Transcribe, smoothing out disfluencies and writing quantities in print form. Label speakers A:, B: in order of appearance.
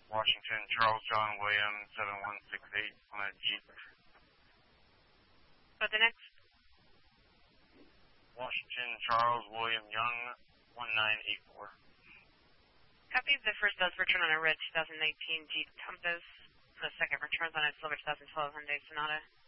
A: Washington, Charles John William, 7168 on a Jeep.
B: But the next?
A: Washington, Charles William Young, 1984.
B: Copy. The first does return on a red 2019 Jeep Compass. The second returns on a silver 2012 Hyundai Sonata.